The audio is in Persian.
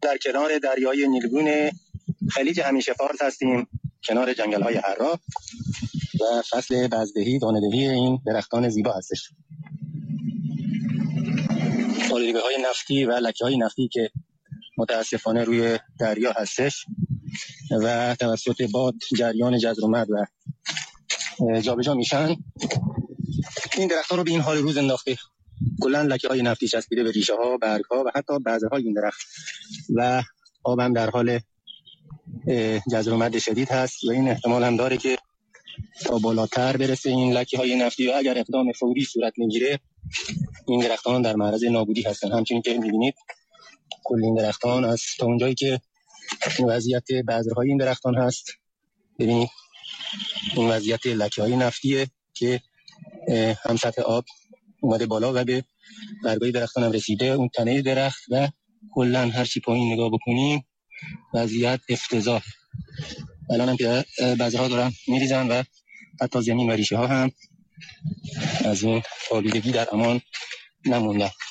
در کنار دریای نیلگون خلیج همیشه فارس هستیم، کنار جنگل‌های حرا و فصل بذدهی دانه‌دهی این درختان زیبا هستش. آلودگی‌های نفتی و لکه‌های نفتی که متاسفانه روی دریا هستش و توسط باد جریان جزر و جابجا میشن، این درخت‌ها رو به این حال روز انداخته. کلاً لکه‌های نفتی چسبیده به ریشه‌ها، برگ‌ها و حتی بذرهای این درخت و آب هم در حال جزر و مد شدید هست و این احتمال هم داره که تا بالاتر برسه این لکه‌های نفتی و اگر اقدام فوری صورت نگیره این درختان در معرض نابودی هستن. همچنین که می‌بینید کل این درختان از تا اونجایی که این وضعیت بذرهای این درختان هست، ببینید این وضعیت لکه‌های نفتیه که هم سطح آب اومده بالا و به برگای درختان هم رسیده، اون تنه درخت و کلا هر چی پایین نگاه بکنیم وضعیت افتضاح. الان هم که بذرها دارن میریزن و حتی زمین و ریشه ها هم از این آلودگی در امان نموندن.